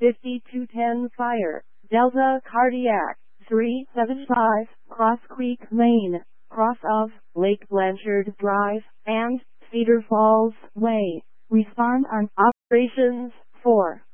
5210 Fire, Delta Cardiac, 375, Cross Creek, Maine, cross of Lake Blanchard Drive, and Cedar Falls Way. Respond on operations 4.